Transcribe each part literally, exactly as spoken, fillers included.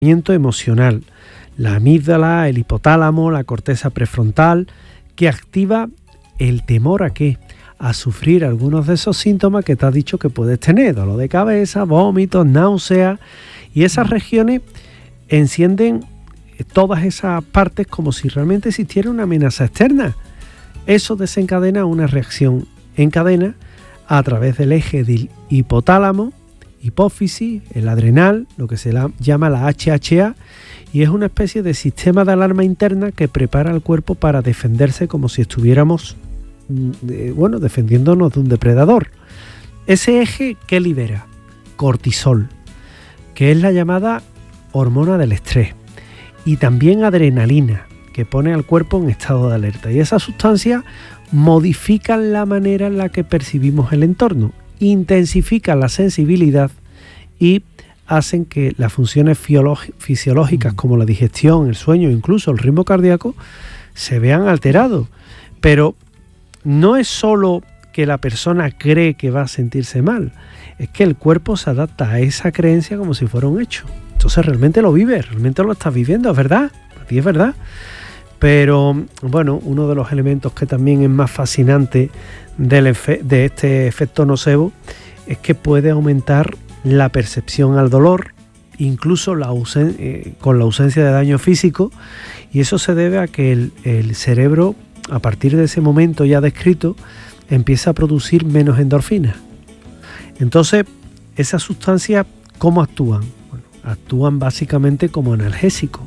emocional, la amígdala, el hipotálamo, la corteza prefrontal, que activa el temor a qué, a sufrir algunos de esos síntomas que te has dicho que puedes tener, dolor de cabeza, vómitos, náuseas, y esas regiones encienden todas esas partes como si realmente existiera una amenaza externa. Eso desencadena una reacción en cadena a través del eje del hipotálamo, hipófisis, el adrenal, lo que se llama la H H A, y es una especie de sistema de alarma interna que prepara al cuerpo para defenderse como si estuviéramos, bueno, defendiéndonos de un depredador. Ese eje, ¿qué libera? Cortisol, que es la llamada hormona del estrés, y también adrenalina, que pone al cuerpo en estado de alerta. Y esas sustancias modifican la manera en la que percibimos el entorno, intensifican la sensibilidad y hacen que las funciones fisiológicas como la digestión, el sueño, incluso el ritmo cardíaco, se vean alterados. Pero no es solo que la persona cree que va a sentirse mal, es que el cuerpo se adapta a esa creencia como si fuera un hecho. Entonces realmente lo vives, realmente lo estás viviendo, es verdad, para ti es verdad. Pero bueno, uno de los elementos que también es más fascinante del efe- de este efecto nocebo es que puede aumentar la percepción al dolor, incluso la ausen- eh, con la ausencia de daño físico, y eso se debe a que el, el cerebro, a partir de ese momento ya descrito, empieza a producir menos endorfinas. Entonces, esas sustancias, ¿cómo actúan? Bueno, actúan básicamente como analgésicos.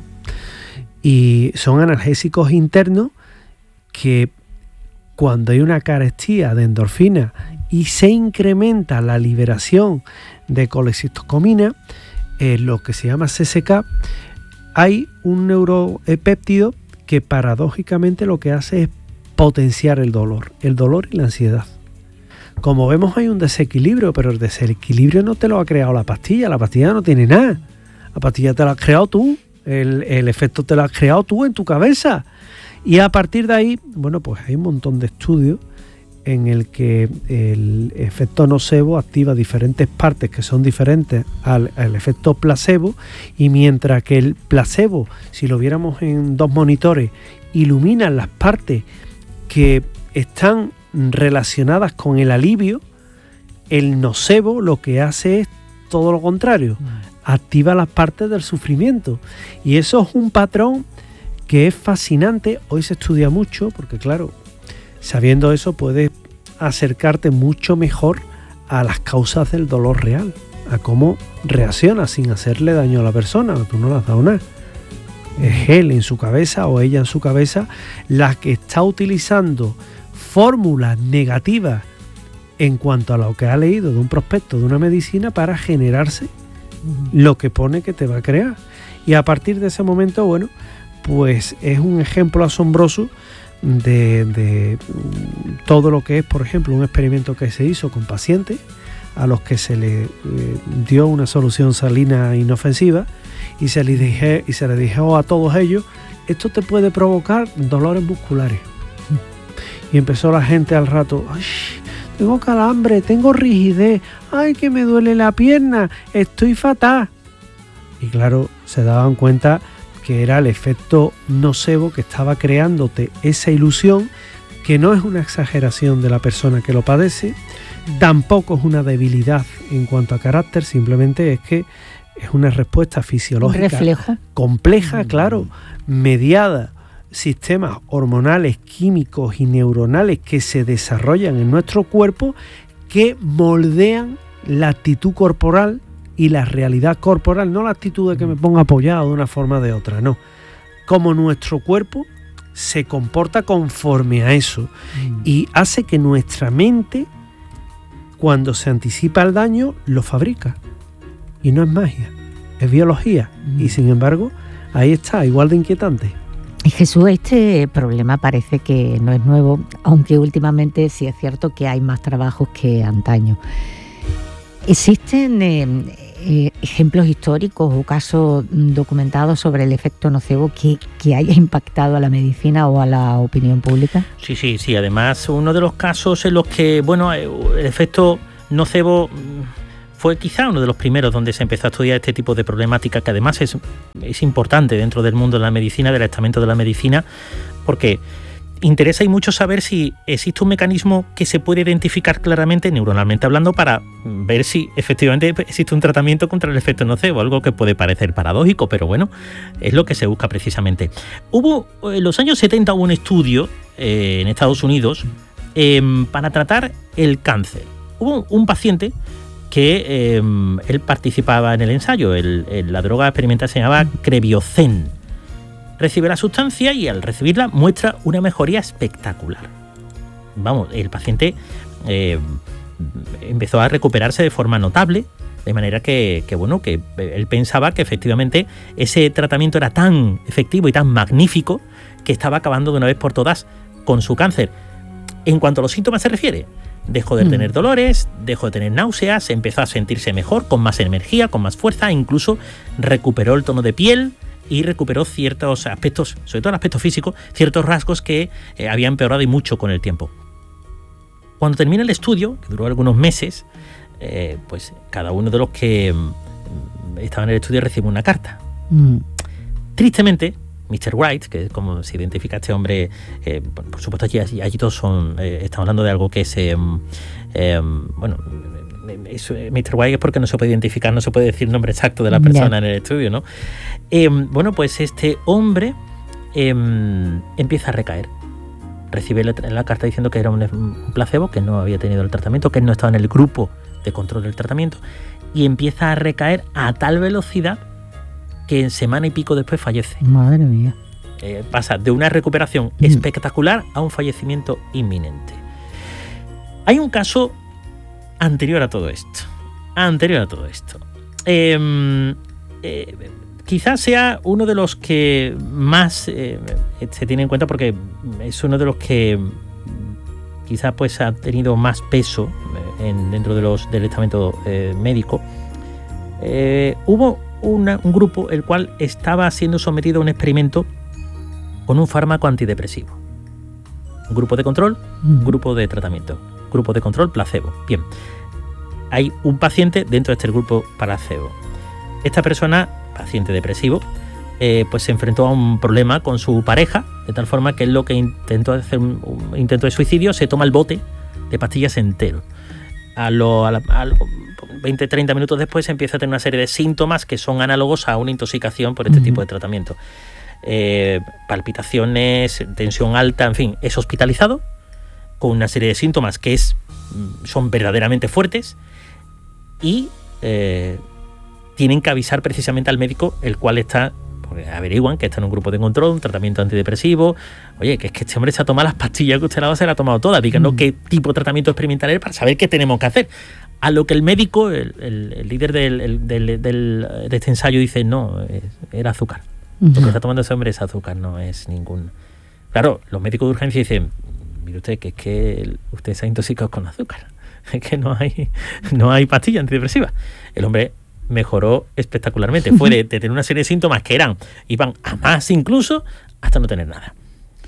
Y son analgésicos internos que cuando hay una carestía de endorfina y se incrementa la liberación de colecistocomina, eh, lo que se llama C C K, hay un neuropéptido que paradójicamente lo que hace es potenciar el dolor, el dolor y la ansiedad. Como vemos, hay un desequilibrio, pero el desequilibrio no te lo ha creado la pastilla, la pastilla no tiene nada, la pastilla te la has creado tú. El, el efecto te lo has creado tú en tu cabeza. Y a partir de ahí, bueno, pues hay un montón de estudios en el que el efecto nocebo activa diferentes partes que son diferentes al, al efecto placebo, y mientras que el placebo, si lo viéramos en dos monitores, ilumina las partes que están relacionadas con el alivio, el nocebo lo que hace es todo lo contrario. Activa las partes del sufrimiento, y eso es un patrón que es fascinante. Hoy se estudia mucho porque, claro, sabiendo eso puedes acercarte mucho mejor a las causas del dolor real, a cómo reacciona sin hacerle daño a la persona. Tú no le has dado nada, es él en su cabeza o ella en su cabeza la que está utilizando fórmulas negativas en cuanto a lo que ha leído de un prospecto de una medicina para generarse lo que pone que te va a crear. Y a partir de ese momento, bueno, pues es un ejemplo asombroso de, de todo lo que es, por ejemplo, un experimento que se hizo con pacientes a los que se les eh, dio una solución salina inofensiva, y se les dije, y se les dijo a todos ellos: esto te puede provocar dolores musculares. Y empezó la gente al rato: ¡ay, tengo calambre, tengo rigidez, ay, que me duele la pierna, estoy fatal! Y claro, se daban cuenta que era el efecto nocebo que estaba creándote esa ilusión, que no es una exageración de la persona que lo padece, tampoco es una debilidad en cuanto a carácter, simplemente es que es una respuesta fisiológica, un reflejo compleja, claro, mediada, sistemas hormonales, químicos y neuronales que se desarrollan en nuestro cuerpo, que moldean la actitud corporal y la realidad corporal, no la actitud de que me ponga apoyado de una forma o de otra, no. Como nuestro cuerpo se comporta conforme a eso, mm. y hace que nuestra mente, cuando se anticipa el daño, lo fabrica. Y no es magia, es biología. Mm. Y sin embargo, ahí está, igual de inquietante. Y Jesús, este problema parece que no es nuevo, aunque últimamente sí es cierto que hay más trabajos que antaño. ¿Existen eh, eh, ejemplos históricos o casos documentados sobre el efecto nocebo que, que haya impactado a la medicina o a la opinión pública? Sí, sí, sí. Además, uno de los casos en los que, bueno, el efecto nocebo fue quizá uno de los primeros donde se empezó a estudiar este tipo de problemática, que además es, es importante dentro del mundo de la medicina, del estamento de la medicina, porque interesa y mucho saber si existe un mecanismo que se puede identificar claramente, neuronalmente hablando, para ver si efectivamente existe un tratamiento contra el efecto nocebo, algo que puede parecer paradójico, pero bueno, es lo que se busca precisamente. Hubo, en los años setenta hubo un estudio eh, en Estados Unidos eh, para tratar el cáncer. Hubo un paciente que eh, él participaba en el ensayo, el, el, la droga experimental se llamaba Crebiocen. Recibe la sustancia y al recibirla muestra una mejoría espectacular. Vamos, el paciente eh, empezó a recuperarse de forma notable, de manera que, que, bueno, que él pensaba que efectivamente ese tratamiento era tan efectivo y tan magnífico que estaba acabando de una vez por todas con su cáncer. En cuanto a los síntomas se refiere, dejó de tener dolores, dejó de tener náuseas, empezó a sentirse mejor, con más energía, con más fuerza, incluso recuperó el tono de piel y recuperó ciertos aspectos, sobre todo el aspecto físico, ciertos rasgos que eh, habían empeorado y mucho con el tiempo. Cuando termina el estudio, que duró algunos meses, eh, pues cada uno de los que mm, estaban en el estudio recibe una carta. Mm. Tristemente, mister White, que es como se identifica este hombre, eh, por supuesto allí, allí todos son, eh, estamos hablando de algo que es, eh, eh, bueno, es, mister White es porque no se puede identificar, no se puede decir el nombre exacto de la persona yeah. en el estudio, ¿no? Eh, bueno, pues este hombre eh, empieza a recaer. Recibe la, la carta diciendo que era un, un placebo, que no había tenido el tratamiento, que él no estaba en el grupo de control del tratamiento, y empieza a recaer a tal velocidad que en semana y pico después fallece. Madre mía. Eh, pasa de una recuperación mm. espectacular a un fallecimiento inminente. Hay un caso anterior a todo esto. Anterior a todo esto. Eh, eh, quizás sea uno de los que más eh, se tiene en cuenta, porque es uno de los que quizás pues ha tenido más peso en, dentro de los, del estamento eh, médico. Eh, hubo una, un grupo el cual estaba siendo sometido a un experimento con un fármaco antidepresivo. Un grupo de control, un grupo de tratamiento. Grupo de control, placebo. Bien, hay un paciente dentro de este grupo placebo. Esta persona, paciente depresivo, eh, pues se enfrentó a un problema con su pareja, de tal forma que él lo que intentó hacer un, un intento de suicidio, se toma el bote de pastillas entero. A lo, a la, a lo veinte a treinta minutos después empieza a tener una serie de síntomas que son análogos a una intoxicación por este uh-huh. tipo de tratamiento. Eh, palpitaciones, tensión alta, en fin, es hospitalizado con una serie de síntomas que es, son verdaderamente fuertes y eh, tienen que avisar precisamente al médico, el cual está, porque averiguan que está en un grupo de control, un tratamiento antidepresivo. Oye, que es que este hombre se ha tomado las pastillas que usted la va, se la ha tomado todas, díganos mm. qué tipo de tratamiento experimental es para saber qué tenemos que hacer. A lo que el médico, el, el, el líder del, el, del, del, de este ensayo dice, no, era azúcar. Mm. Lo que está tomando ese hombre es azúcar, no es ningún... Claro, los médicos de urgencia dicen, mire usted, que es que usted se ha intoxicado con azúcar, es que no hay, no hay pastilla antidepresiva. El hombre mejoró espectacularmente, fue de, de tener una serie de síntomas que eran, iban a más incluso, hasta no tener nada.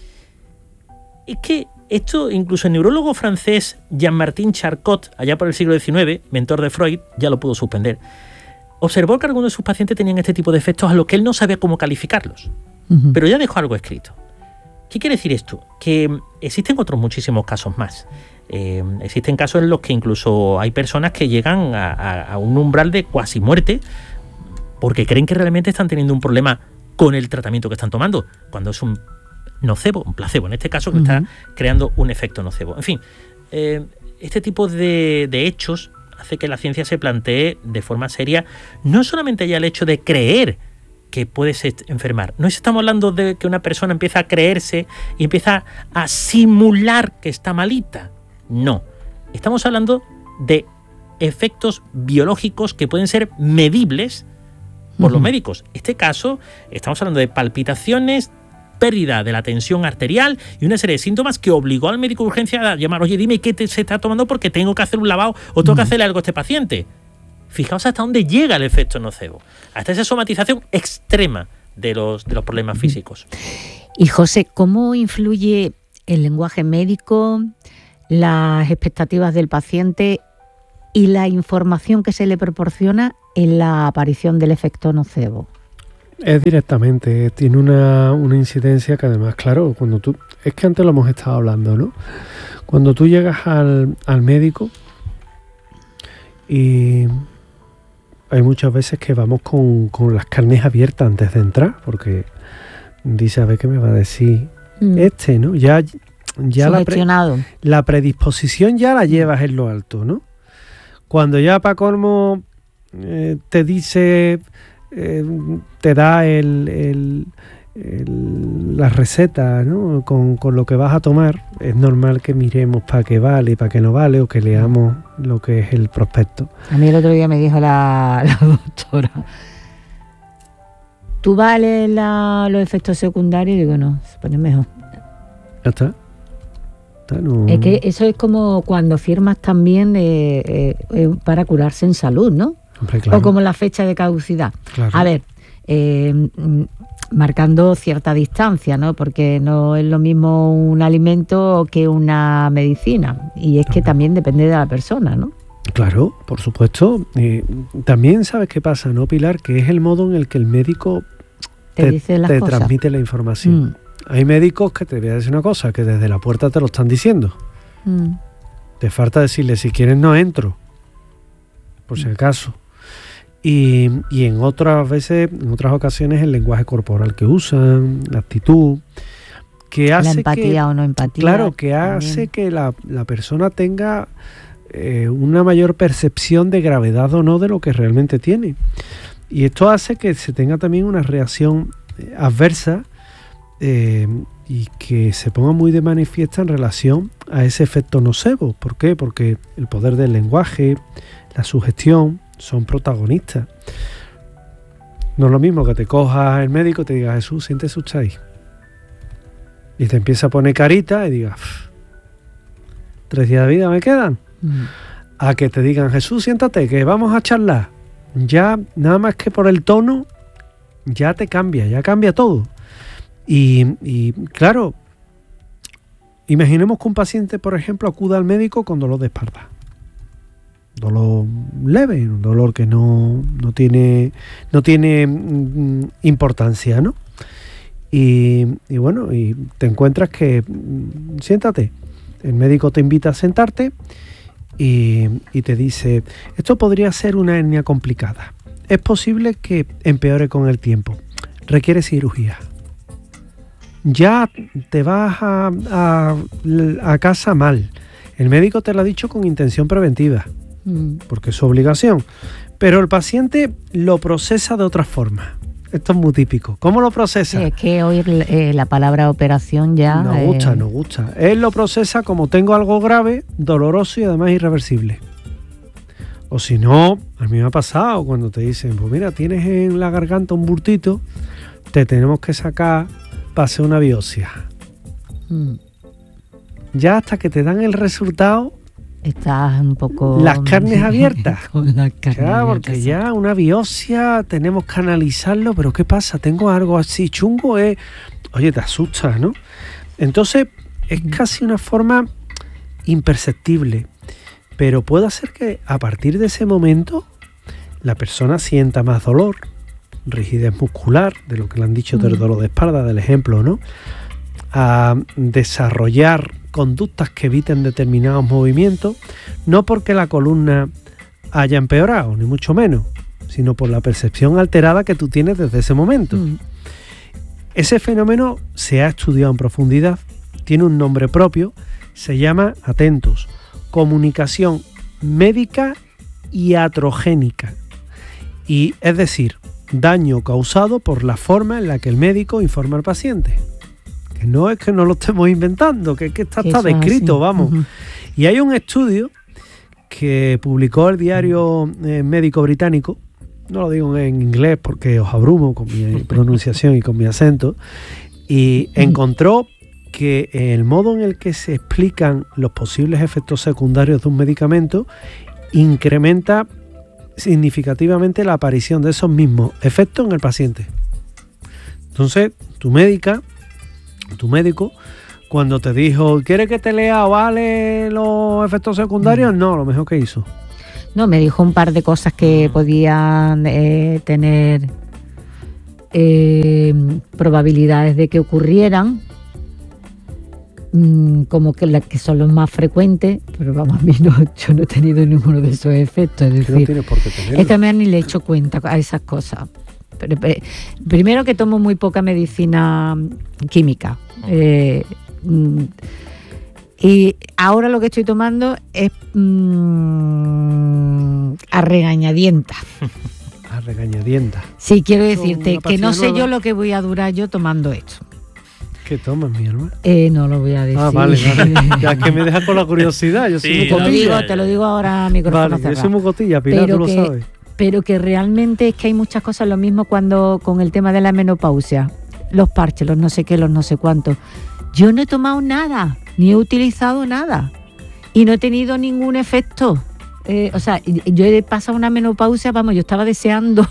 Es que esto, incluso el neurólogo francés Jean-Martin Charcot, allá por el siglo diecinueve, mentor de Freud, ya lo pudo suspender. Observó que algunos de sus pacientes tenían este tipo de efectos a los que él no sabía cómo calificarlos, uh-huh. pero ya dejó algo escrito. ¿Qué quiere decir esto? Que existen otros muchísimos casos más. Eh, existen casos en los que incluso hay personas que llegan a, a, a un umbral de cuasi muerte porque creen que realmente están teniendo un problema con el tratamiento que están tomando, cuando es un nocebo, un placebo en este caso, que uh-huh. está creando un efecto nocebo. En fin, eh, este tipo de, de hechos hace que la ciencia se plantee de forma seria no solamente ya el hecho de creer que puedes enfermar. No estamos hablando de que una persona empieza a creerse y empieza a simular que está malita. No. Estamos hablando de efectos biológicos que pueden ser medibles por uh-huh. los médicos. En este caso, estamos hablando de palpitaciones, pérdida de la tensión arterial y una serie de síntomas que obligó al médico de urgencia a llamar, oye, dime qué te, se está tomando porque tengo que hacer un lavado o tengo uh-huh. que hacerle algo a este paciente. Fijaos hasta dónde llega el efecto nocebo, hasta esa somatización extrema de los, de los problemas físicos. Y José, ¿cómo influye el lenguaje médico, las expectativas del paciente y la información que se le proporciona en la aparición del efecto nocebo. Es directamente, tiene una, una incidencia que además, claro, cuando tú, es que antes lo hemos estado hablando, ¿no? Cuando tú llegas al, al médico y hay muchas veces que vamos con, con las carnes abiertas antes de entrar, porque dice, a ver qué me va a decir mm. este, ¿no? Ya, ya la, pre, la predisposición ya la llevas en lo alto, ¿no? Cuando ya para colmo eh, te dice... Eh, te da el, el, el, la receta, ¿no? con, con lo que vas a tomar, es normal que miremos para qué vale y para qué no vale, o que leamos lo que es el prospecto. A mí el otro día me dijo la, la doctora, ¿tú vales la, los efectos secundarios? Y digo, no, se pone mejor. Ya está. está no. Es que eso es como cuando firmas también eh, eh, eh, para curarse en salud, ¿no? Hombre, claro. O como la fecha de caducidad. Claro. A ver, eh, marcando cierta distancia, ¿no? Porque no es lo mismo un alimento que una medicina. Y es que también depende de la persona, ¿no? Claro, por supuesto. Eh, también sabes qué pasa, ¿no, Pilar? Que es el modo en el que el médico te, te, dice las te cosas. transmite la información. Mm. Hay médicos que te voy a decir una cosa, que desde la puerta te lo están diciendo. Mm. Te falta decirle, si quieres no entro, por si acaso. Y, y en otras veces, en otras ocasiones, el lenguaje corporal que usan, la actitud, que hace la empatía que, o no empatía. Claro, que también. hace que la, la persona tenga eh, una mayor percepción de gravedad o no de lo que realmente tiene. Y esto hace que se tenga también una reacción adversa eh, y que se ponga muy de manifiesta en relación a ese efecto nocebo. ¿Por qué? Porque el poder del lenguaje, la sugestión, son protagonistas. No es lo mismo que te coja el médico y te diga, Jesús, siéntese usted ahí. Y te empieza a poner carita y digas, tres días de vida me quedan. Mm. A que te digan, Jesús, siéntate, que vamos a charlar. Ya, nada más que por el tono, ya te cambia, ya cambia todo. Y, y claro, imaginemos que un paciente, por ejemplo, acuda al médico con dolor de espalda. Dolor leve, un dolor que no, no tiene, no tiene mm, importancia, ¿no? Y, y bueno, y te encuentras que mm, siéntate, el médico te invita a sentarte y, y te dice, esto podría ser una hernia complicada, es posible que empeore con el tiempo, requiere cirugía. Ya te vas a, a, a casa mal, el médico te lo ha dicho con intención preventiva, porque es su obligación, pero el paciente lo procesa de otra forma. Esto es muy típico. ¿Cómo lo procesa? Sí, es que oír eh, la palabra operación ya... Nos gusta, eh... nos gusta. Él lo procesa como tengo algo grave, doloroso y además irreversible. O si no, a mí me ha pasado cuando te dicen, pues mira, tienes en la garganta un bultito, te tenemos que sacar para hacer una biopsia. Mm. Ya hasta que te dan el resultado... Estás un poco... Las carnes abiertas. Con las carnes ya, abiertas. Porque ya una biopsia tenemos que analizarlo, pero ¿qué pasa? Tengo algo así chungo, eh. Oye, te asustas, ¿no? Entonces, es casi una forma imperceptible, pero puede ser que a partir de ese momento la persona sienta más dolor, rigidez muscular, de lo que le han dicho del dolor de espalda, del ejemplo, ¿no? A desarrollar conductas que eviten determinados movimientos, no porque la columna haya empeorado, ni mucho menos, sino por la percepción alterada que tú tienes desde ese momento. Mm. Ese fenómeno se ha estudiado en profundidad, tiene un nombre propio, se llama, atentos, comunicación médica iatrogénica. Y es decir, daño causado por la forma en la que el médico informa al paciente. Que no es que no lo estemos inventando, que es que está, está descrito, vamos. Uh-huh. Y hay un estudio que publicó el diario eh, médico británico, no lo digo en inglés porque os abrumo con mi pronunciación y con mi acento, y encontró que el modo en el que se explican los posibles efectos secundarios de un medicamento incrementa significativamente la aparición de esos mismos efectos en el paciente. Entonces, tu médica, tu médico, cuando te dijo, ¿quiere que te lea, vale, los efectos secundarios? No, lo mejor que hizo. No, me dijo un par de cosas que podían eh, tener eh, probabilidades de que ocurrieran, mm, como que las que son los más frecuentes, pero vamos, a mí no, yo no he tenido ninguno de esos efectos. Es decir, no tienes por qué tenerlo. Es que a mí ni le he hecho cuenta a esas cosas. Pero, pero, primero que tomo muy poca medicina química. Eh, mm, y ahora lo que estoy tomando es mmm, a regañadientas. A regañadientas. Sí, quiero decirte que no sé nueva. yo lo que voy a durar yo tomando esto. ¿Qué tomas, mi hermano? Eh, no lo voy a decir. Ah, vale, vale. Ya es que me dejas con la curiosidad. Yo soy Sí, muy te, lo cotilla. digo, te lo digo ahora a micrófono Vale, yo cerrado. soy muy cotilla, Pilar, Pero tú que- lo sabes. Pero que realmente es que hay muchas cosas, lo mismo cuando con el tema de la menopausia, los parches, los no sé qué, los no sé cuántos. Yo no he tomado nada, ni he utilizado nada y no he tenido ningún efecto. Eh, o sea, yo he pasado una menopausia, vamos, yo estaba deseando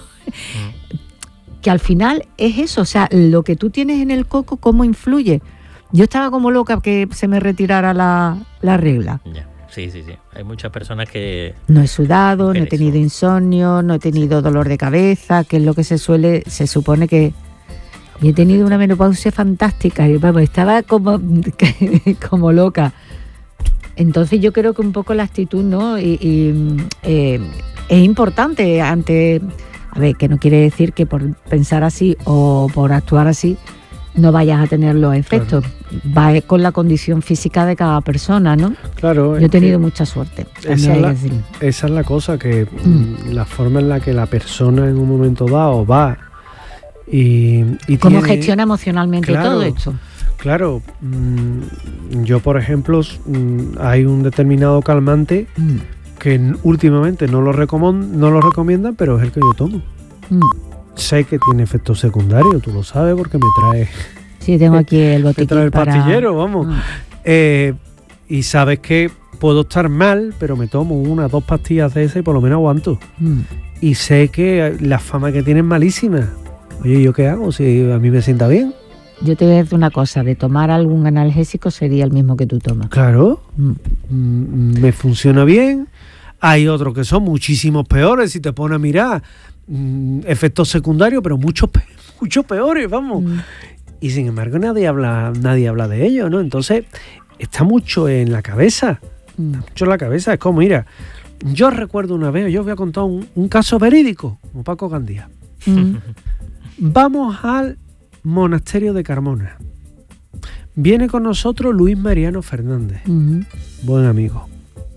que al final es eso, o sea, lo que tú tienes en el coco, cómo influye. Yo estaba como loca que se me retirara la, la regla. Ya. Sí, sí, sí. Hay muchas personas que... No he sudado, no he Mujeres, tenido ¿no? insomnio, no he tenido dolor de cabeza, que es lo que se suele, se supone que... Y he tenido una menopausia fantástica, y vamos, estaba como, como loca. Entonces yo creo que un poco la actitud, ¿no? Y, y, eh, es importante ante... A ver, que no quiere decir que por pensar así o por actuar así no vayas a tener los efectos. Va con la condición física de cada persona, ¿no? Claro. Yo he es tenido que mucha suerte. esa también es hay la- que decirlo. esa es la cosa, que Mm. mm, la forma en la que la persona en un momento dado va y, y ¿Cómo tiene- gestiona emocionalmente Claro. todo esto? Claro, mm, yo por ejemplo, s- mm, hay un determinado calmante Mm, que n- últimamente no lo, recomon- no lo recomiendan, pero es el que yo tomo. mm. Sé que tiene efectos secundarios, tú lo sabes porque me trae, Sí, tengo aquí el me botiquín trae el para... pastillero, vamos. Mm, Eh, y sabes que puedo estar mal, pero me tomo una, dos pastillas de esas y por lo menos aguanto. mm. Y sé que la fama que tiene es malísima. Oye, ¿yo qué hago si a mí me sienta bien? Yo te voy a decir una cosa, de tomar algún analgésico sería el mismo que tú tomas. Claro, Mm. mm, me funciona bien. Hay otros que son muchísimos peores, si te pones a mirar, mm, efectos secundarios, pero muchos pe- mucho peores, vamos. Mm. Y sin embargo nadie habla, nadie habla de ello, ¿no? Entonces, está mucho en la cabeza, Mm. mucho en la cabeza. Es como, mira, yo recuerdo una vez, yo os voy a contar un, un caso verídico, como Paco Gandía. Mm. Vamos al monasterio de Carmona. Viene con nosotros Luis Mariano Fernández, Mm. buen amigo.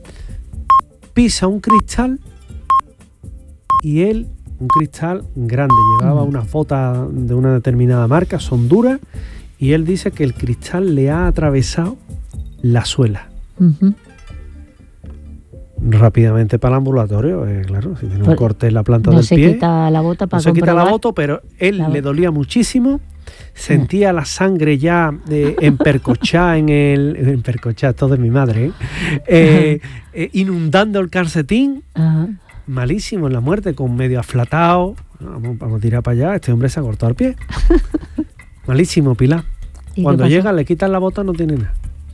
Pisa un cristal y él, un cristal grande, llevaba Mm. unas botas de una determinada marca, son duras, y él dice que el cristal le ha atravesado la suela. Ujú. Rápidamente para el ambulatorio, eh, claro, si tiene un Pues, corte en la planta No del se pie. quita la bota para No se quita la comprobar. bota, pero él La le bota. dolía muchísimo. Sentía la sangre ya eh, empercochada en el... Empercochada, esto de mi madre, ¿eh? Eh, eh, inundando el calcetín. Ajá. Malísimo en la muerte, con medio aflatado. Vamos, vamos a tirar para allá. Este hombre se ha cortado el pie. Malísimo, Pilar. ¿Y qué Cuando pasó? llega, le quitan la bota, no tiene nada.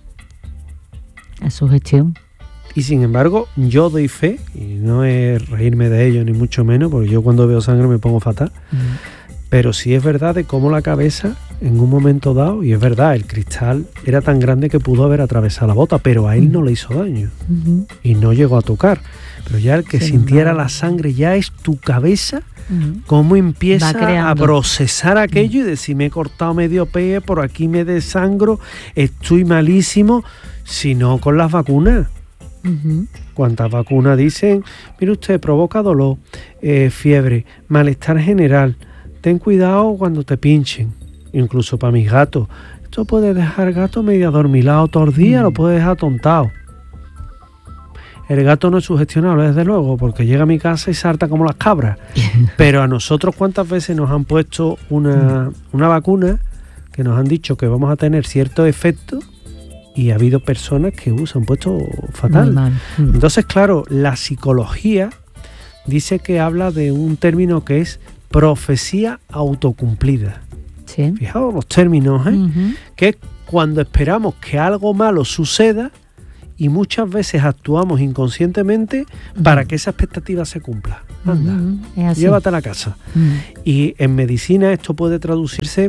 A su gestión. Y sin embargo, yo doy fe, y no es reírme de ello, ni mucho menos, porque yo cuando veo sangre me pongo fatal. Mm. Pero sí es verdad de cómo la cabeza, en un momento dado, y es verdad, el cristal era tan grande que pudo haber atravesado la bota, pero a él no le hizo daño Ujú. y no llegó a tocar. Pero ya el que Sin sintiera embargo. la sangre, ya es tu cabeza Ujú. cómo empieza Va creando. a procesar aquello y decir, me he cortado medio pie, por aquí me desangro, estoy malísimo, si no con las vacunas. Ujú. ¿Cuántas vacunas dicen? Mire usted, provoca dolor, eh, fiebre, malestar general. Ten cuidado cuando te pinchen. Incluso para mis gatos. Esto puede dejar gato medio adormilado todo el día, Mm. lo puede dejar atontado. El gato no es sugestionable, desde luego, porque llega a mi casa y salta como las cabras. Pero a nosotros, ¿cuántas veces nos han puesto una, una vacuna que nos han dicho que vamos a tener ciertos efectos? Y ha habido personas que uh, se han puesto fatal. Muy mal. Mm. Entonces, claro, la psicología dice que habla de un término que es profecía autocumplida. Sí. Fijaos los términos, ¿eh? Ujú. Que es cuando esperamos que algo malo suceda y muchas veces actuamos inconscientemente para que esa expectativa se cumpla. Anda, uh-huh. llévate a la casa. Uh-huh. Y en medicina esto puede traducirse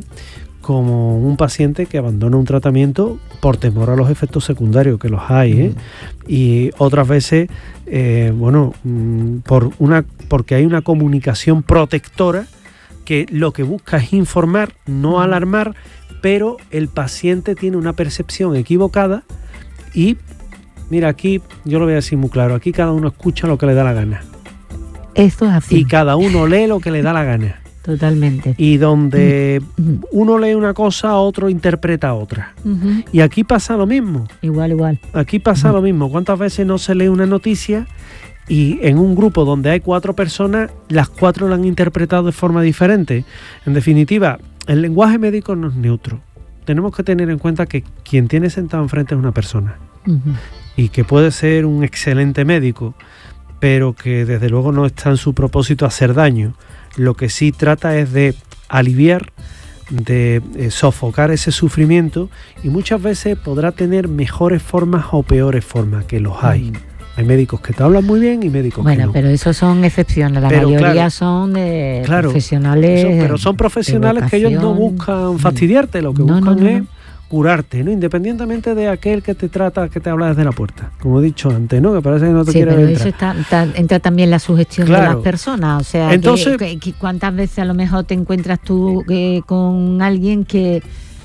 como un paciente que abandona un tratamiento por temor a los efectos secundarios, que los hay, ¿eh? Uh-huh. Y otras veces, eh, bueno, por una, porque hay una comunicación protectora que lo que busca es informar, no alarmar, pero el paciente tiene una percepción equivocada y, mira, aquí yo lo voy a decir muy claro, aquí cada uno escucha lo que le da la gana. Esto es así. Y cada uno lee lo que le da la gana. Totalmente. Y donde uh-huh. uno lee una cosa, otro interpreta otra. Uh-huh. Y aquí pasa lo mismo. Igual, igual. Aquí pasa uh-huh. lo mismo. ¿Cuántas veces no se lee una noticia y en un grupo donde hay cuatro personas, las cuatro la han interpretado de forma diferente? En definitiva, el lenguaje médico no es neutro. Tenemos que tener en cuenta que quien tiene sentado enfrente es una persona. Uh-huh. Y que puede ser un excelente médico, pero que desde luego no está en su propósito hacer daño. Lo que sí trata es de aliviar, de eh, sofocar ese sufrimiento, y muchas veces podrá tener mejores formas o peores formas, que los hay. Mm. Hay médicos que te hablan muy bien y médicos bueno, que no. Pero esos son excepciones, la pero mayoría claro, son eh, claro, profesionales. Eso, pero son profesionales que ellos no buscan fastidiarte, lo que no, buscan no, no, es no. curarte, ¿no? Independientemente de aquel que te trata, que te habla desde la puerta, como he dicho antes, ¿no? Que parece que no te sí, quiere pero entrar. Eso está, está, entra también la sugestión claro. de las personas, o sea, entonces, que, que, cuántas veces a lo mejor te encuentras tú eh, con alguien que,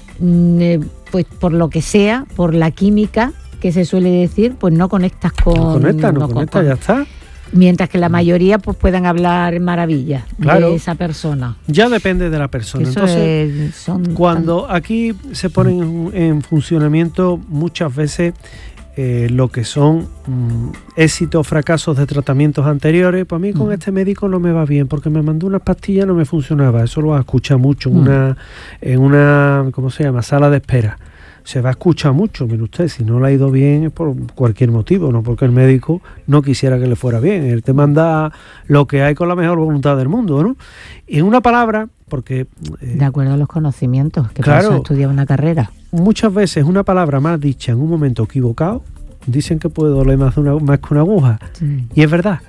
eh, pues por lo que sea, por la química que se suele decir, pues no conectas con... No conecta, no, no conecta, con, ya está. Mientras que la mayoría pues puedan hablar maravillas claro, de esa persona. Ya depende de la persona. Entonces, es, son cuando tan... aquí se ponen en, en funcionamiento muchas veces eh, lo que son mm, éxitos o fracasos de tratamientos anteriores, pues a mí con mm. este médico no me va bien porque me mandó unas pastillas y no me funcionaba. Eso lo vas a escuchar mucho en mm. una, en una, ¿cómo se llama?, sala de espera. Se va a escuchar mucho, mire usted, si no le ha ido bien es por cualquier motivo, no porque el médico no quisiera que le fuera bien. Él te manda lo que hay con la mejor voluntad del mundo, ¿no? Y en una palabra, porque... Eh, de acuerdo a los conocimientos, que claro, para eso estudiar una carrera. Muchas veces una palabra más dicha en un momento equivocado, dicen que puede doler más, de una, más que una aguja. Sí. Y es verdad.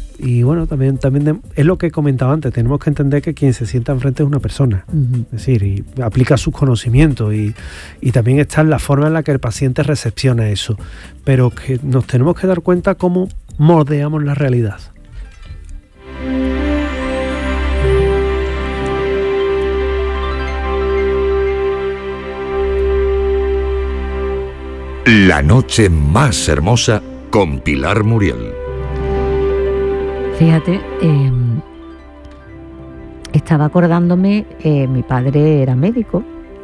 Y bueno, también, también de, es lo que he comentado antes, tenemos que entender que quien se sienta enfrente es una persona, uh-huh. es decir, y aplica sus conocimientos y, y también está en la forma en la que el paciente recepciona eso, pero que nos tenemos que dar cuenta cómo moldeamos la realidad. La noche más hermosa con Pilar Muriel. Fíjate, eh, estaba acordándome, eh, mi padre era médico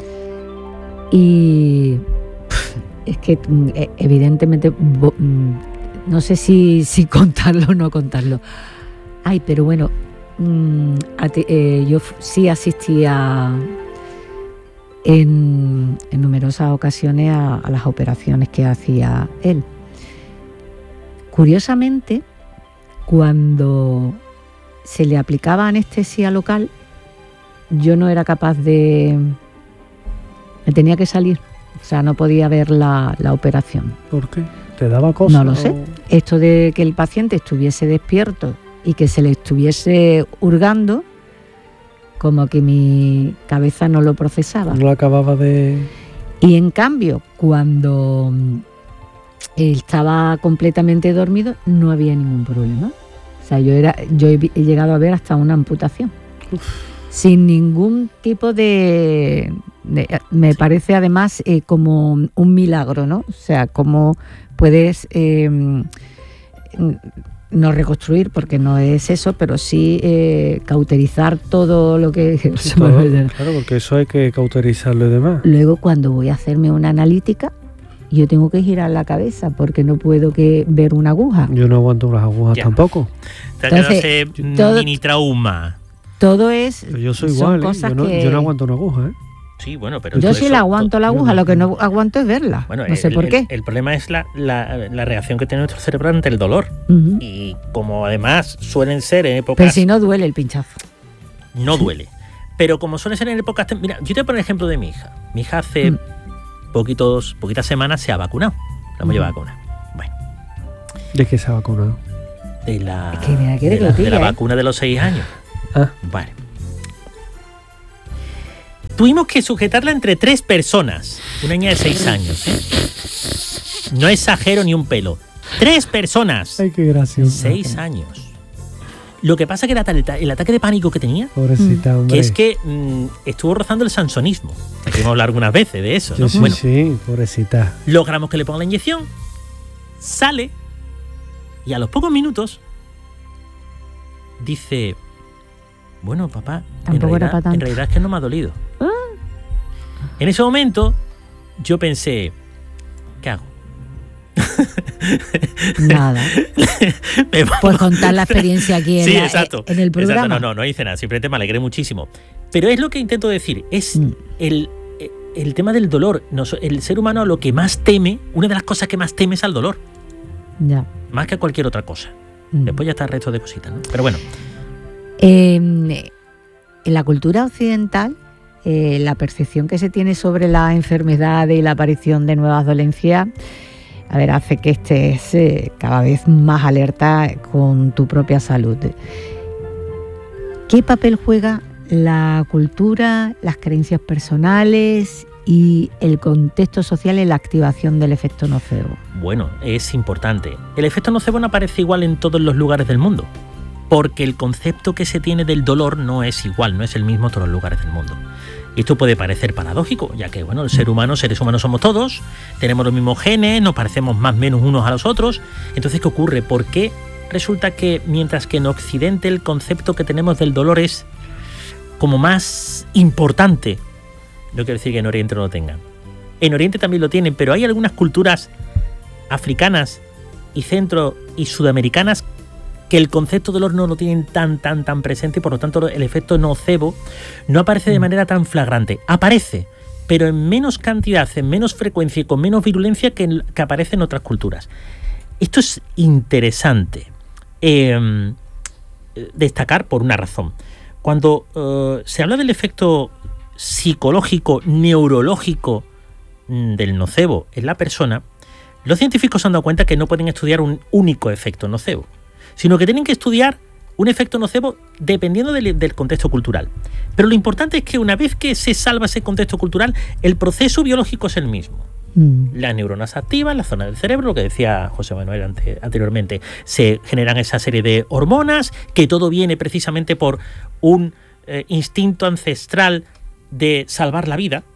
y pff, es que eh, evidentemente bo, no sé si, si contarlo o no contarlo. Ay, pero bueno, mmm, ti, eh, yo sí asistía en, en numerosas ocasiones a, a las operaciones que hacía él. Curiosamente, cuando se le aplicaba anestesia local, yo no era capaz de... Me tenía que salir, o sea, no podía ver la, la operación. ¿Por qué? ¿Te daba cosas? No lo sé. Esto de que el paciente estuviese despierto y que se le estuviese hurgando, como que mi cabeza no lo procesaba. No lo acababa de... Y en cambio, cuando estaba completamente dormido, no había ningún problema. O sea, yo era, yo he, he llegado a ver hasta una amputación. Uf. Sin ningún tipo de, de... Me parece además eh, como un milagro, ¿no? O sea, cómo puedes... Eh, no reconstruir, porque no es eso, pero sí eh, cauterizar todo lo que... Todo, claro, porque eso hay que cauterizarlo y demás. Luego, cuando voy a hacerme una analítica, yo tengo que girar la cabeza porque no puedo que ver una aguja. Yo no aguanto las agujas ya. tampoco. Te ha quedado ese todo, mini trauma. Todo es... Pero yo soy igual, ¿eh? yo, no, que... yo no aguanto una aguja, ¿eh? Sí, bueno, pero... Yo sí la aguanto la aguja, lo que no aguanto es verla. Bueno, no sé el, por qué. El, el problema es la, la, la reacción que tiene nuestro cerebro ante el dolor. Uh-huh. Y como además suelen ser en épocas... Pero si no duele el pinchazo. No duele. Pero como suelen ser en épocas... Mira, yo te voy a poner el ejemplo de mi hija. Mi hija hace uh-huh. poquitos, poquitas semanas se ha vacunado. La hemos uh-huh. llevado a vacunar. ¿De qué se ha vacunado? De la, Es que mira, qué de la, de la reclotilla, ¿eh? vacuna de los seis años. Ah, Vale. Tuvimos que sujetarla entre tres personas. Una niña de seis años, ¿eh? No exagero ni un pelo. Tres personas. ay, qué gracioso. Seis años. Lo que pasa es que era tal el, el ataque de pánico que tenía, Pobrecita, hombre. que es que mm, estuvo rozando el sansonismo. Aquí hemos hablado algunas veces de eso, ¿no? Sí, sí, Bueno, sí, pobrecita. logramos que le pongan la inyección, sale y a los pocos minutos dice, bueno, papá, en Tampoco era realidad, pa' tanto. en realidad es que no me ha dolido. En ese momento yo pensé, ¿qué hago? Nada. Me pongo- Por contar la experiencia aquí en, Sí, la- exacto. en el programa. Exacto, no, no, no hice nada, simplemente me alegré muchísimo. Pero es lo que intento decir, es Mm. el, el tema del dolor. Nos- el ser humano a lo que más teme, una de las cosas que más teme es al dolor, Ya. más que a cualquier otra cosa. Mm. Después ya está el resto de cositas, ¿no? Pero bueno, Eh, en la cultura occidental, eh, la percepción que se tiene sobre la enfermedad y la aparición de nuevas dolencias, a ver, hace que estés eh, cada vez más alerta con tu propia salud. ¿Qué papel juega la cultura, las creencias personales y el contexto social en la activación del efecto nocebo? bueno, es importante. El efecto nocebo no aparece igual en todos los lugares del mundo, porque el concepto que se tiene del dolor no es igual, no es el mismo en todos los lugares del mundo. Y esto puede parecer paradójico, ya que, bueno, el ser humano, seres humanos somos todos, tenemos los mismos genes, nos parecemos más o menos unos a los otros. Entonces, ¿qué ocurre? ¿Por qué resulta que mientras que en Occidente el concepto que tenemos del dolor es como más importante? No quiero decir que en Oriente no lo tengan. En Oriente también lo tienen, pero hay algunas culturas africanas y centro y sudamericanas que el concepto de dolor no lo tienen tan, tan, tan presente y por lo tanto el efecto nocebo no aparece de manera tan flagrante. Aparece, pero en menos cantidad, en menos frecuencia y con menos virulencia que, en, que aparece en otras culturas. Esto es interesante eh, destacar por una razón. Cuando eh, se habla del efecto psicológico, neurológico mm, del nocebo en la persona, los científicos se han dado cuenta que no pueden estudiar un único efecto nocebo, sino que tienen que estudiar un efecto nocebo dependiendo del, del contexto cultural. Pero lo importante es que una vez que se salva ese contexto cultural, el proceso biológico es el mismo. Mm. Las neuronas activas, la zona del cerebro, lo que decía José Manuel ante, anteriormente, se generan esa serie de hormonas, que todo viene precisamente por un eh, instinto ancestral de salvar la vida.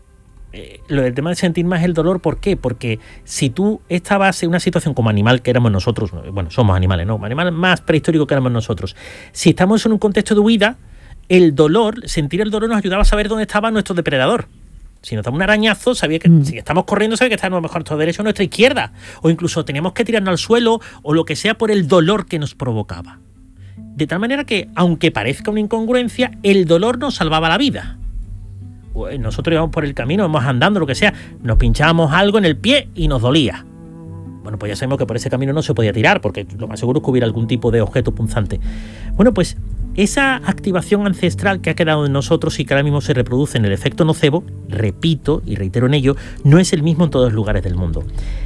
Eh, lo del tema de sentir más el dolor, ¿por qué? Porque si tú estabas en una situación como animal que éramos nosotros, bueno, somos animales, ¿no? Animal más prehistórico que éramos nosotros. Si estamos en un contexto de huida, el dolor, sentir el dolor nos ayudaba a saber dónde estaba nuestro depredador. Si nos daba un arañazo, sabía que mm. si estamos corriendo, sabía que está a lo mejor a nuestra derecha o a nuestra izquierda. O incluso teníamos que tirarnos al suelo o lo que sea por el dolor que nos provocaba. De tal manera que, aunque parezca una incongruencia, el dolor nos salvaba la vida. Nosotros íbamos por el camino, íbamos andando, lo que sea, nos pinchábamos algo en el pie y nos dolía. Bueno, pues ya sabemos que por ese camino no se podía tirar, porque lo más seguro es que hubiera algún tipo de objeto punzante. Bueno, pues esa activación ancestral que ha quedado en nosotros y que ahora mismo se reproduce en el efecto nocebo, repito y reitero en ello, no es el mismo en todos los lugares del mundo.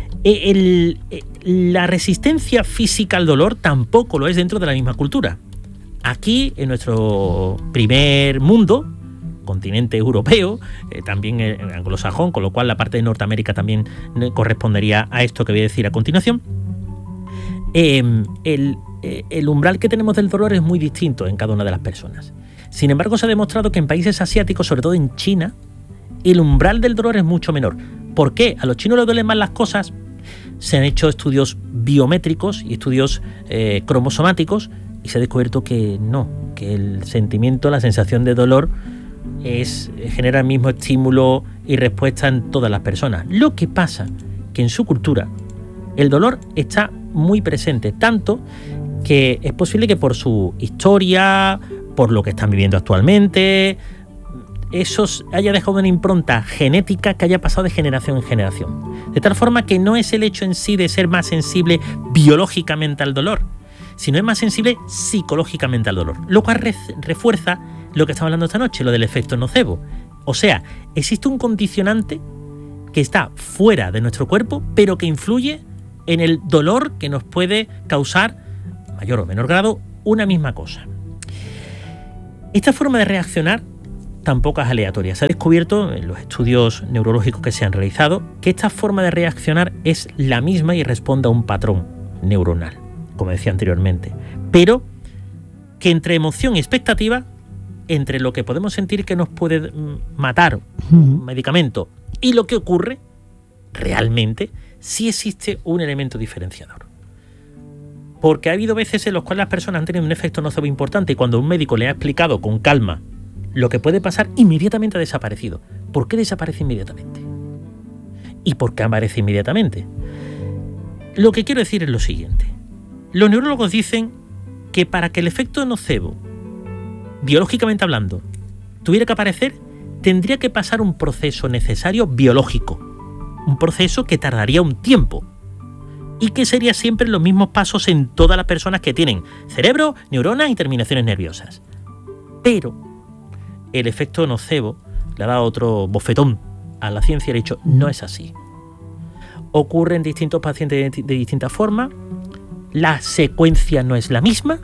El, el, la resistencia física al dolor tampoco lo es dentro de la misma cultura. Aquí, en nuestro primer mundo, continente europeo, eh, también eh, anglosajón, con lo cual la parte de Norteamérica también eh, correspondería a esto que voy a decir a continuación. Eh, el, eh, el umbral que tenemos del dolor es muy distinto en cada una de las personas. Sin embargo, se ha demostrado que en países asiáticos, sobre todo en China, el umbral del dolor es mucho menor. ¿Por qué? A los chinos les duelen más las cosas. Se han hecho estudios biométricos y estudios eh, cromosomáticos y se ha descubierto que no, que el sentimiento, la sensación de dolor es, genera el mismo estímulo y respuesta en todas las personas. Lo que pasa que en su cultura el dolor está muy presente, tanto que es posible que por su historia, por lo que están viviendo actualmente, eso haya dejado una impronta genética que haya pasado de generación en generación. De tal forma que no es el hecho en sí de ser más sensible biológicamente al dolor, sino es más sensible psicológicamente al dolor, lo cual refuerza lo que estamos hablando esta noche, lo del efecto nocebo. O sea, existe un condicionante que está fuera de nuestro cuerpo, pero que influye en el dolor que nos puede causar, mayor o menor grado, una misma cosa. Esta forma de reaccionar tampoco es aleatoria. Se ha descubierto en los estudios neurológicos que se han realizado que esta forma de reaccionar es la misma y responde a un patrón neuronal, como decía anteriormente, pero que entre emoción y expectativa, entre lo que podemos sentir que nos puede matar un medicamento y lo que ocurre, realmente sí existe un elemento diferenciador. Porque ha habido veces en las cuales las personas han tenido un efecto nocebo importante y cuando un médico le ha explicado con calma lo que puede pasar, inmediatamente ha desaparecido. ¿Por qué desaparece inmediatamente? ¿Y por qué aparece inmediatamente? Lo que quiero decir es lo siguiente. Los neurólogos dicen que para que el efecto nocebo, biológicamente hablando, tuviera que aparecer, tendría que pasar un proceso necesario biológico. Un proceso que tardaría un tiempo. Y que sería siempre los mismos pasos en todas las personas que tienen cerebro, neuronas y terminaciones nerviosas. Pero el efecto nocebo le ha dado otro bofetón a la ciencia y ha dicho, no es así. Ocurre en distintos pacientes de, de distintas formas, la secuencia no es la misma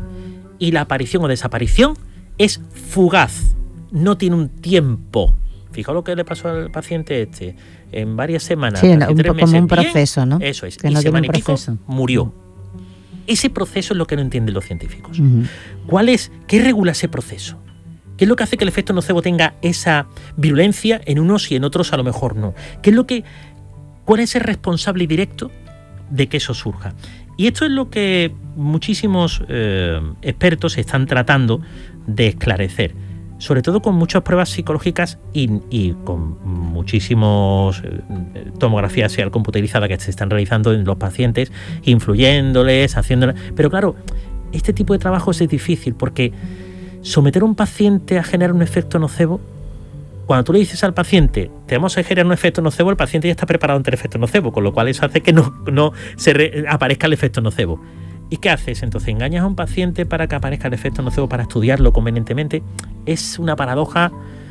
y la aparición o desaparición es fugaz, no tiene un tiempo. Fijaos lo que le pasó al paciente este, en varias semanas, sí, un, un, tres como meses, un proceso, bien, ¿no? Eso es, que y no semana y pico proceso. murió. Ese proceso es lo que no entienden los científicos. Uh-huh. ¿Cuál es? ¿Qué regula ese proceso? ¿Qué es lo que hace que el efecto nocebo tenga esa virulencia en unos y en otros a lo mejor no? ¿Qué es lo que, cuál es el responsable directo de que eso surja? Y esto es lo que muchísimos eh, expertos están tratando de esclarecer, sobre todo con muchas pruebas psicológicas y, y con muchísimos eh, tomografías serial computarizadas que se están realizando en los pacientes, influyéndoles, haciéndoles... Pero claro, este tipo de trabajos es difícil porque someter a un paciente a generar un efecto nocebo, cuando tú le dices al paciente, te vamos a generar un efecto nocebo, el paciente ya está preparado ante el efecto nocebo, con lo cual eso hace que no, no se re, aparezca el efecto nocebo. ¿Y qué haces? Entonces, ¿engañas a un paciente para que aparezca el efecto nocebo, para estudiarlo convenientemente? Es una paradoja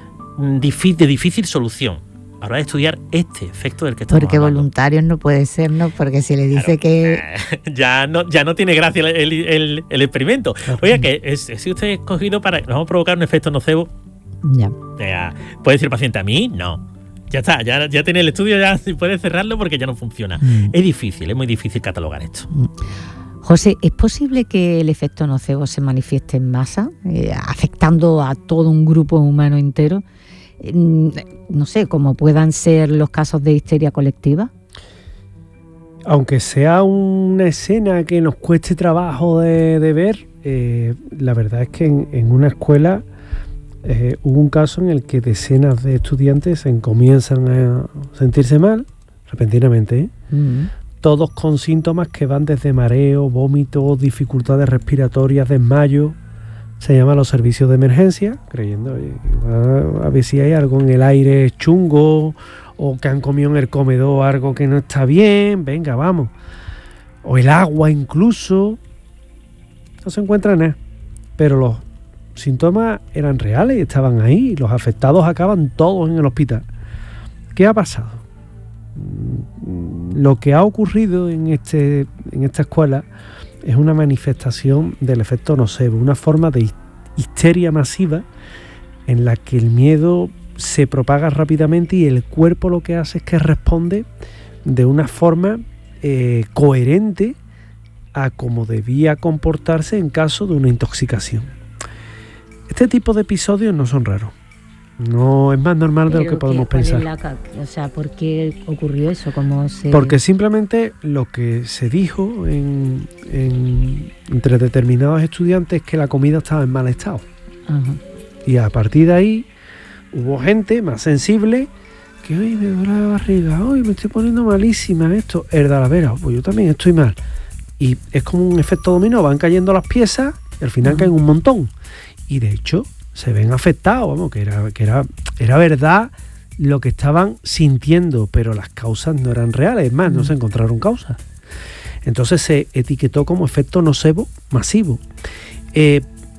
de difícil solución. Habrá de estudiar este efecto del que estamos Porque hablando. Voluntarios no puede ser, ¿no? Porque si le dice Claro, que... Ya no, ya no tiene gracia el, el, el, el experimento. Oiga, que es, si usted es escogido para... Vamos a provocar un efecto nocebo. Ya. Ya, puede decir el paciente, a mí no. Ya está, ya, ya tiene el estudio, ya puede cerrarlo porque ya no funciona. Mm. Es difícil, es muy difícil catalogar esto. Mm. José, ¿es posible que el efecto nocebo se manifieste en masa, eh, afectando a todo un grupo humano entero? Eh, no sé, como puedan ser los casos de histeria colectiva. Aunque sea una escena que nos cueste trabajo de, de ver, eh, la verdad es que en, en una escuela eh, hubo un caso en el que decenas de estudiantes se comienzan a sentirse mal repentinamente, ¿eh? Mm. Todos con síntomas que van desde mareo, vómito, dificultades respiratorias, desmayo. Se llama a los servicios de emergencia, creyendo oye, a, a ver si hay algo en el aire chungo o que han comido en el comedor algo que no está bien, venga, vamos. O el agua incluso. No se encuentra nada. Pero los síntomas eran reales y estaban ahí. Y los afectados acaban todos en el hospital. ¿Qué ha pasado? Lo que ha ocurrido en, este, en esta escuela es una manifestación del efecto nocebo, una forma de histeria masiva en la que el miedo se propaga rápidamente y el cuerpo lo que hace es que responde de una forma eh, coherente a cómo debía comportarse en caso de una intoxicación. Este tipo de episodios no son raros. No es más normal de lo que podemos pensar. La, o sea, ¿por qué ocurrió eso? ¿Cómo se... Porque simplemente lo que se dijo en, en, entre determinados estudiantes es que la comida estaba en mal estado. Ajá. Y a partir de ahí hubo gente más sensible que, hoy me duele la barriga, hoy me estoy poniendo malísima esto. El de la vera, pues yo también estoy mal. Y es como un efecto dominó, van cayendo las piezas y al final uh-huh. caen un montón. Y de hecho se ven afectados, vamos, que era, que era, era verdad lo que estaban sintiendo, pero las causas no eran reales, es más, no se encontraron causas. Entonces se etiquetó como efecto nocebo masivo. Eh,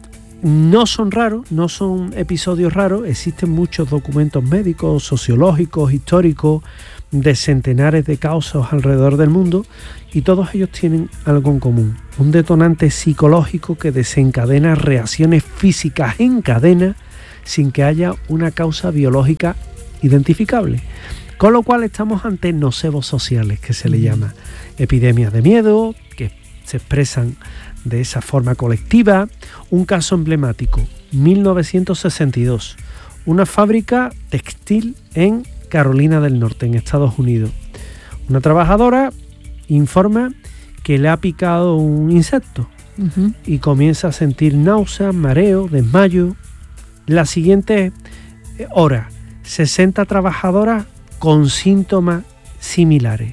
no son raros, no son episodios raros, existen muchos documentos médicos, sociológicos, históricos, de centenares de casos alrededor del mundo, y todos ellos tienen algo en común: un detonante psicológico que desencadena reacciones físicas en cadena sin que haya una causa biológica identificable. Con lo cual estamos ante nocebos sociales, que se le llama, epidemias de miedo que se expresan de esa forma colectiva. Un caso emblemático: mil novecientos sesenta y dos, una fábrica textil en Carolina del Norte, en Estados Unidos. Una trabajadora informa que le ha picado un insecto uh-huh. y comienza a sentir náuseas, mareo, desmayo. La siguiente hora, sesenta trabajadoras con síntomas similares.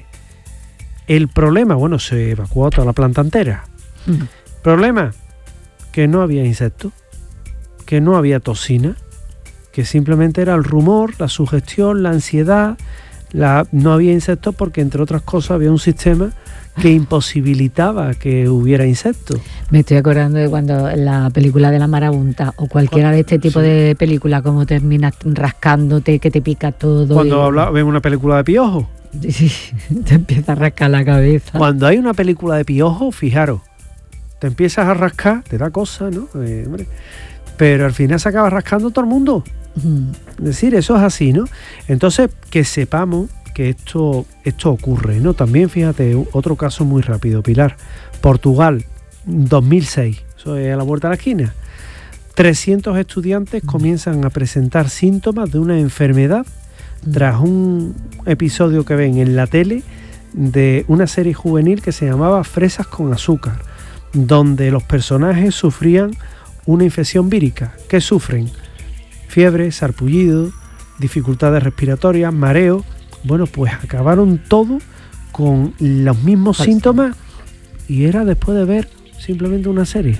El problema, bueno, se evacuó toda la planta entera. Uh-huh. Problema, que no había insectos, que no había toxina, que simplemente era el rumor, la sugestión, la ansiedad. La, no había insectos porque, entre otras cosas, había un sistema que imposibilitaba que hubiera insectos. Me estoy acordando de cuando la película de la marabunta o cualquiera de este tipo sí. de películas, como terminas rascándote, que te pica todo. Cuando y... habla, ves una película de piojos. Sí, te empieza a rascar la cabeza. Cuando hay una película de piojos, fijaros, te empiezas a rascar, te da cosa, ¿no? Eh, hombre, pero al final se acaba rascando todo el mundo. Es decir, eso es así, ¿no? Entonces, que sepamos que esto, esto ocurre, ¿no? También, fíjate, otro caso muy rápido, Pilar. Portugal, dos mil seis, eso es a la vuelta de la esquina. trescientos estudiantes comienzan a presentar síntomas de una enfermedad tras un episodio que ven en la tele de una serie juvenil que se llamaba Fresas con azúcar, donde los personajes sufrían una infección vírica. ¿Qué sufren? Fiebre, sarpullido, dificultades respiratorias, mareo. Bueno, pues acabaron todo con los mismos Falso. síntomas, y era después de ver simplemente una serie.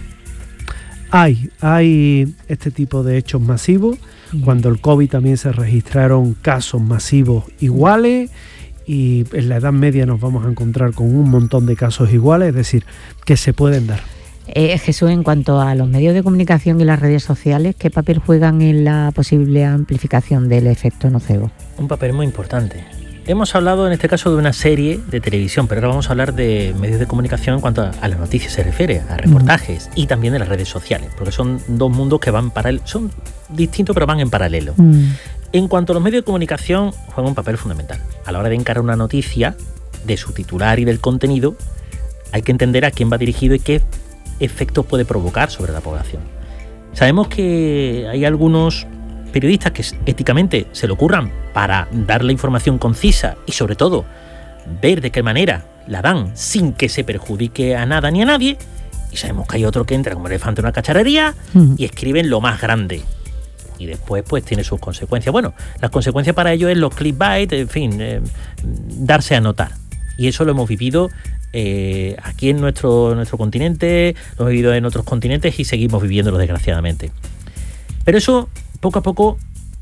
Hay, hay este tipo de hechos masivos. Mm. Cuando el COVID también se registraron casos masivos iguales, y en la Edad Media nos vamos a encontrar con un montón de casos iguales, es decir, que se pueden dar. Eh, Jesús, en cuanto a los medios de comunicación y las redes sociales, ¿qué papel juegan en la posible amplificación del efecto nocebo? Un papel muy importante. Hemos hablado en este caso de una serie de televisión, pero ahora vamos a hablar de medios de comunicación en cuanto a, a las noticias se refiere, a reportajes, mm. y también de las redes sociales, porque son dos mundos que van paralelo, son distintos pero van en paralelo. Mm. En cuanto a los medios de comunicación, juegan un papel fundamental. A la hora de encarar una noticia, de su titular y del contenido, hay que entender a quién va dirigido y qué efectos puede provocar sobre la población. Sabemos que hay algunos periodistas que éticamente se le ocurran para dar la información concisa y, sobre todo, ver de qué manera la dan sin que se perjudique a nada ni a nadie, y sabemos que hay otro que entra como elefante en una cacharrería mm. y escriben lo más grande, y después pues tiene sus consecuencias. Bueno, las consecuencias para ello es los clickbait, en fin, eh, darse a notar, y eso lo hemos vivido Eh, aquí en nuestro, nuestro continente, lo hemos vivido en otros continentes y seguimos viviéndolo, desgraciadamente. Pero eso, poco a poco,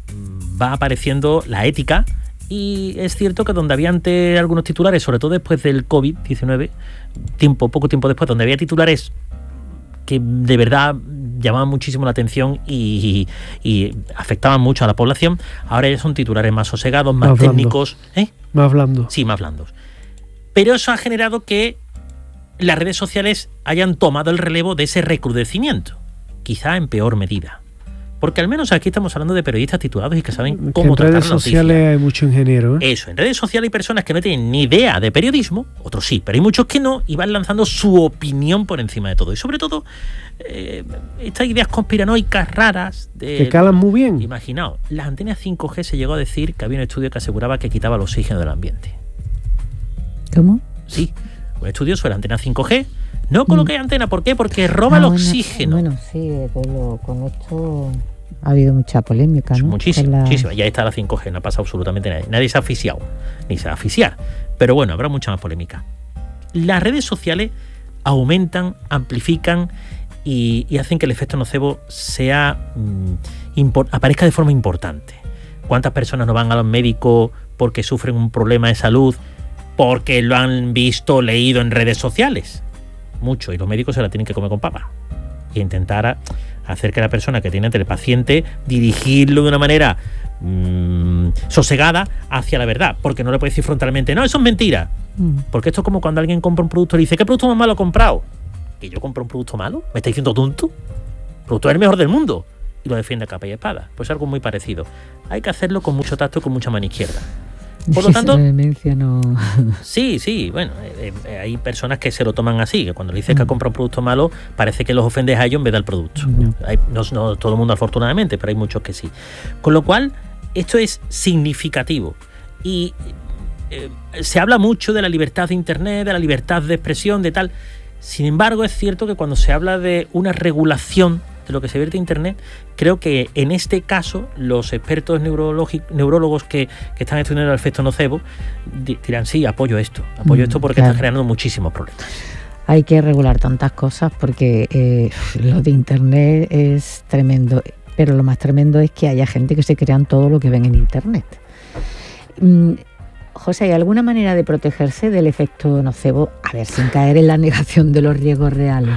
va apareciendo la ética, y es cierto que donde había antes algunos titulares, sobre todo después del COVID diecinueve, tiempo, poco tiempo después, donde había titulares que de verdad llamaban muchísimo la atención y, y, y afectaban mucho a la población, ahora ya son titulares más sosegados, más, más técnicos. ¿Eh? Más blandos. Sí, más blandos. Pero eso ha generado que las redes sociales hayan tomado el relevo de ese recrudecimiento, quizá en peor medida. Porque al menos aquí estamos hablando de periodistas titulados y que saben cómo tratar la noticia. En redes sociales hay mucho ingeniero, ¿eh? Eso, en redes sociales hay personas que no tienen ni idea de periodismo, otros sí, pero hay muchos que no, y van lanzando su opinión por encima de todo. Y sobre todo, eh, estas ideas conspiranoicas raras. De, que calan muy bien. Imaginaos, las antenas cinco G se llegó a decir que había un estudio que aseguraba que quitaba el oxígeno del ambiente. ¿Cómo? Sí, un estudio sobre la antena cinco G. No coloqué mm. antena, ¿por qué? Porque roba ah, el oxígeno. Bueno, sí, con, con esto ha habido mucha polémica, ¿no? Muchísima, la... muchísima. Ya está la cinco G, no ha pasado absolutamente nadie. Nadie se ha asfixiado, ni se va a asfixiar. Pero bueno, habrá mucha más polémica. Las redes sociales aumentan, amplifican y, y hacen que el efecto nocebo sea mmm, impor- aparezca de forma importante. ¿Cuántas personas no van a los médicos porque sufren un problema de salud porque lo han visto, leído en redes sociales? Mucho, y los médicos se la tienen que comer con papa e intentar hacer que la persona que tiene ante el paciente, dirigirlo de una manera mmm, sosegada hacia la verdad, porque no le puede decir frontalmente, no, eso es mentira. Mm. Porque esto es como cuando alguien compra un producto y dice, ¿qué producto más malo he comprado? ¿Que yo compro un producto malo? ¿Me está diciendo tonto? El producto es el mejor del mundo. Y lo defiende a capa y espada. Pues algo muy parecido. Hay que hacerlo con mucho tacto y con mucha mano izquierda. Por lo tanto, no... sí, sí, bueno, eh, eh, hay personas que se lo toman así, que cuando le dices que ha comprado un producto malo, parece que los ofendes a ellos en vez del producto. No. Hay, no, no todo el mundo afortunadamente, pero hay muchos que sí. Con lo cual, esto es significativo. Y eh, se habla mucho de la libertad de Internet, de la libertad de expresión, de tal. Sin embargo, es cierto que cuando se habla de una regulación de lo que se vierte en Internet, creo que en este caso los expertos neurólogos que, que están estudiando el efecto nocebo dirán, sí, apoyo esto, apoyo mm, esto porque claro. Está generando muchísimos problemas. Hay que regular tantas cosas porque eh, lo de Internet es tremendo, pero lo más tremendo es que haya gente que se crean todo lo que ven en Internet. Mm, José, ¿hay alguna manera de protegerse del efecto nocebo? A ver, sin caer en la negación de los riesgos reales.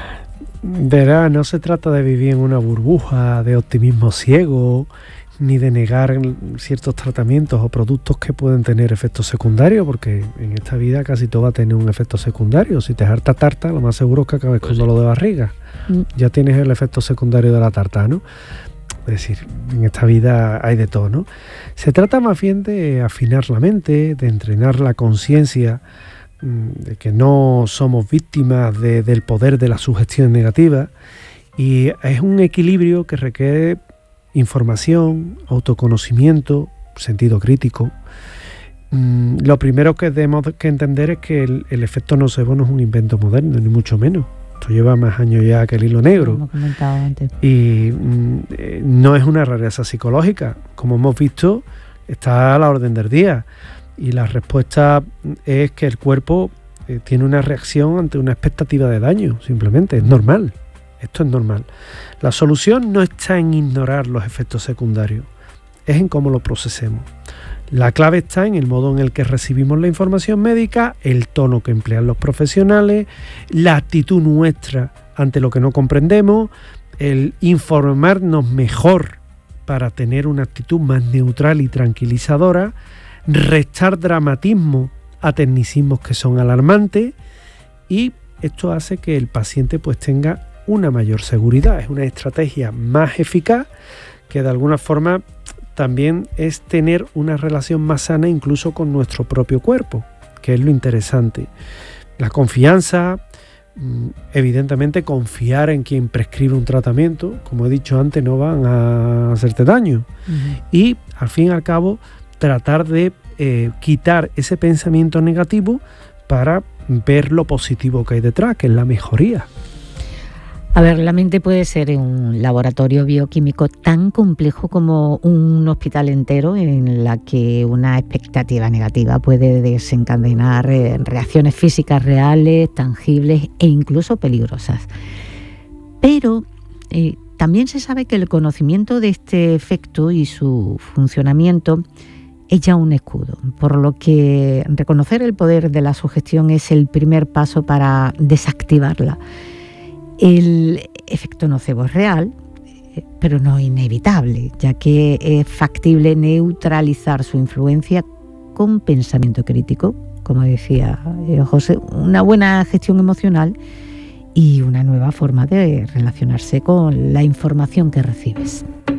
Verá, no se trata de vivir en una burbuja de optimismo ciego, ni de negar ciertos tratamientos o productos que pueden tener efectos secundarios, porque en esta vida casi todo va a tener un efecto secundario. Si te harta tarta, lo más seguro es que acabes pues con sí. dolor de barriga. Mm. Ya tienes el efecto secundario de la tarta, ¿no? Es decir, en esta vida hay de todo, ¿no? Se trata más bien de afinar la mente, de entrenar la conciencia, de que no somos víctimas de, del poder de la sugestión negativa, y es un equilibrio que requiere información, autoconocimiento, sentido crítico. Mm, lo primero que tenemos que entender es que el, el efecto nocebo no es un invento moderno, ni mucho menos. Esto lleva más años ya que el hilo negro. Como comentaba antes. Y mm, eh, no es una rareza psicológica. Como hemos visto, está a la orden del día. Y la respuesta es que el cuerpo eh, tiene una reacción ante una expectativa de daño, simplemente. Es normal. Esto es normal. La solución no está en ignorar los efectos secundarios, es en cómo lo procesemos. La clave está en el modo en el que recibimos la información médica, el tono que emplean los profesionales, la actitud nuestra ante lo que no comprendemos, el informarnos mejor para tener una actitud más neutral y tranquilizadora, restar dramatismo a tecnicismos que son alarmantes, y esto hace que el paciente pues tenga una mayor seguridad. Es una estrategia más eficaz que de alguna forma también es tener una relación más sana incluso con nuestro propio cuerpo, que es lo interesante. La confianza, evidentemente confiar en quien prescribe un tratamiento, como he dicho antes, no van a hacerte daño. Uh-huh. Y al fin y al cabo tratar de eh, quitar ese pensamiento negativo para ver lo positivo que hay detrás, que es la mejoría. A ver, la mente puede ser un laboratorio bioquímico tan complejo como un hospital entero, en la que una expectativa negativa puede desencadenar eh, reacciones físicas reales, tangibles e incluso peligrosas. Pero eh, también se sabe que el conocimiento de este efecto y su funcionamiento es ya un escudo, por lo que reconocer el poder de la sugestión es el primer paso para desactivarla. El efecto nocebo es real, pero no inevitable, ya que es factible neutralizar su influencia con pensamiento crítico, como decía José, una buena gestión emocional y una nueva forma de relacionarse con la información que recibes.